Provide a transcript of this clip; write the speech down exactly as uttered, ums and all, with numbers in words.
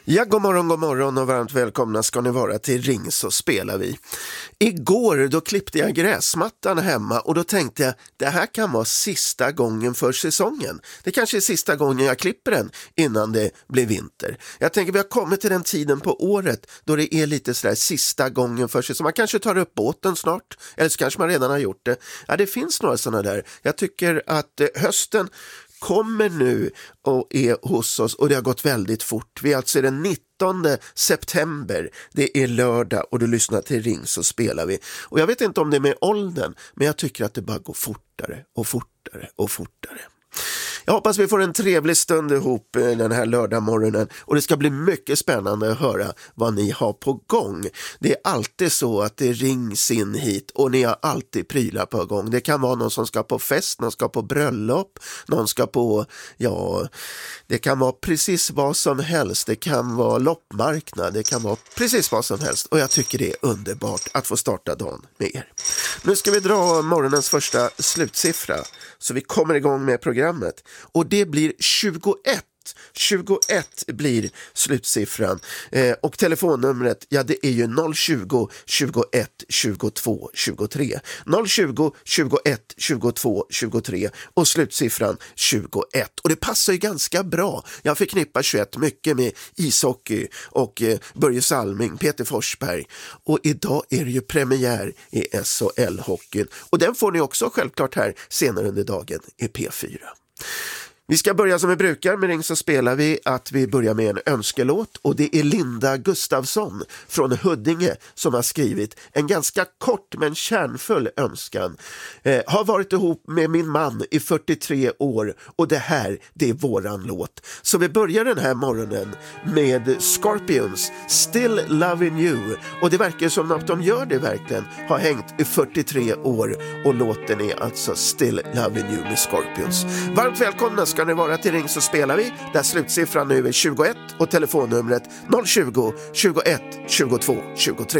Ja, god morgon, god morgon och varmt välkomna ska ni vara till Ring så spelar vi. Igår då klippte jag gräsmattan hemma och då tänkte jag det här kan vara sista gången för säsongen. Det kanske är sista gången jag klipper den innan det blir vinter. Jag tänker vi har kommit till den tiden på året då det är lite sådär sista gången för säsongen. Man kanske tar upp båten snart eller så kanske man redan har gjort det. Ja, det finns några sådana där. Jag tycker att eh, hösten kommer nu och är hos oss och det har gått väldigt fort. Vi är alltså den nittonde september, det är lördag och du lyssnar till Ring så spelar vi. Och jag vet inte om det är med åldern, men jag tycker att det bara går fortare och fortare och fortare. Jag hoppas vi får en trevlig stund ihop den här lördagmorgonen och det ska bli mycket spännande att höra vad ni har på gång. Det är alltid så att det rings in hit och ni har alltid prylar på gång. Det kan vara någon som ska på fest, någon ska på bröllop, någon ska på, ja, det kan vara precis vad som helst. Det kan vara loppmarknad, det kan vara precis vad som helst och jag tycker det är underbart att få starta dagen med er. Nu ska vi dra morgonens första slutsiffra så vi kommer igång med programmet. Och det blir tjugoett. tjugoett blir slutsiffran. Eh, och telefonnumret, ja det är ju noll tjugo, tjugoett, tjugotvå, tjugotre. noll tjugo, tjugoett, tjugotvå, tjugotre och slutsiffran tjugoett. Och det passar ju ganska bra. Jag förknippar tjugoett mycket med ishockey och eh, Börje Salming, Peter Forsberg. Och idag är det ju premiär i S H L-hockeyn. Och den får ni också självklart här senare under dagen i P fyra. Vi ska börja som vi brukar med Ring så spelar vi att vi börjar med en önskelåt och det är Linda Gustafsson från Huddinge som har skrivit en ganska kort men kärnfull önskan. Eh, har varit ihop med min man i fyrtiotre år och det här, det är våran låt. Så vi börjar den här morgonen med Scorpions Still Loving You och det verkar som att de gör det verkligen, har hängt i fyrtiotre år och låten är alltså Still Loving You med Scorpions. Varmt välkomna ska ni vara till Ring så spelar vi, där slutsiffran nu är tjugoett och telefonnumret noll tjugo, tjugoett, tjugotvå, tjugotre.